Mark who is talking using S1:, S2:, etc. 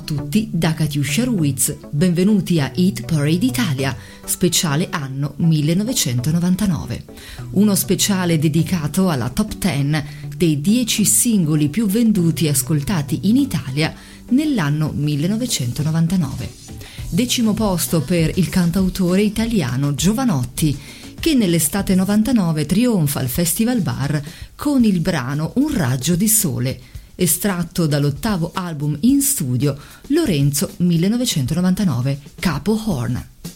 S1: tutti da Katiuscia Ruiz, benvenuti a Hit Parade Italia, speciale anno 1999. Uno speciale dedicato alla top 10 dei 10 singoli più venduti e ascoltati in Italia nell'anno 1999. 10° posto per il cantautore italiano Jovanotti, che nell'estate 99 trionfa al Festival Bar con il brano Un raggio di sole, estratto dall'8° album in studio Lorenzo 1999, Capo Horn.